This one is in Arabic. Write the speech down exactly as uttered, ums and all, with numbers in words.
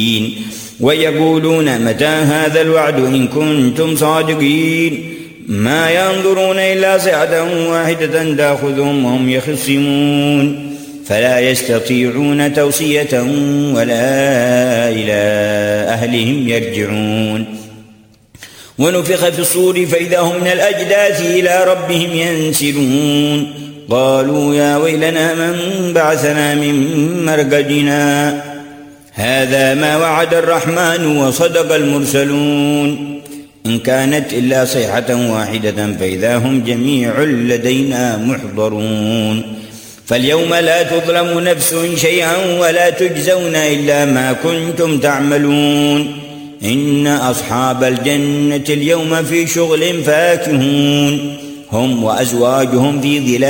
ويقولون متى هذا الوعد إن كنتم صادقين ما ينظرون إلا صيحة واحدة تأخذهم وهم يخصمون فلا يستطيعون توصية ولا إلى أهلهم يرجعون. ونفخ في الصور فإذا هم من الأجداث إلى ربهم ينسلون قالوا يا ويلنا من بعثنا من مرقدنا هذا ما وعد الرحمن وصدق المرسلون إن كانت إلا صيحة واحدة فإذا هم جميع لدينا محضرون. فاليوم لا تظلم نفس شيئا ولا تجزون إلا ما كنتم تعملون إن أصحاب الجنة اليوم في شغل فاكهون هم وأزواجهم في ظلال